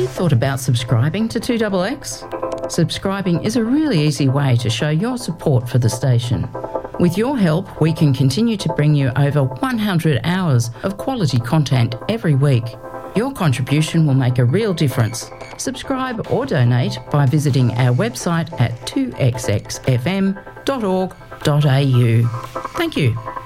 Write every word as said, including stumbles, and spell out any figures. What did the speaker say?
you thought about subscribing to two X X? Subscribing is a really easy way to show your support for the station. With your help, we can continue to bring you over one hundred hours of quality content every week. Your contribution will make a real difference. Subscribe or donate by visiting our website at two x x f m dot org dot a u. Thank you.